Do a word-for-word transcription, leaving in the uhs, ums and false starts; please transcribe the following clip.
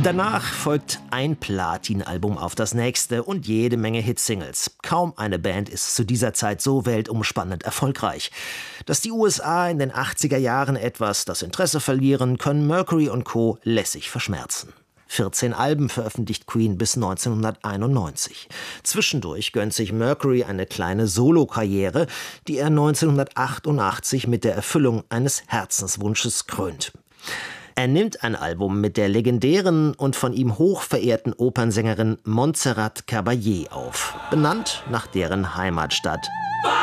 Danach folgt ein Platin-Album auf das nächste und jede Menge Hitsingles. Kaum eine Band ist zu dieser Zeit so weltumspannend erfolgreich. Dass die U S A in den achtziger Jahren etwas das Interesse verlieren, können Mercury und Co. lässig verschmerzen. vierzehn Alben veröffentlicht Queen bis neunzehnhunderteinundneunzig. Zwischendurch gönnt sich Mercury eine kleine Solokarriere, die er neunzehnhundertachtundachtzig mit der Erfüllung eines Herzenswunsches krönt. Er nimmt ein Album mit der legendären und von ihm hoch verehrten Opernsängerin Montserrat Caballé auf, benannt nach deren Heimatstadt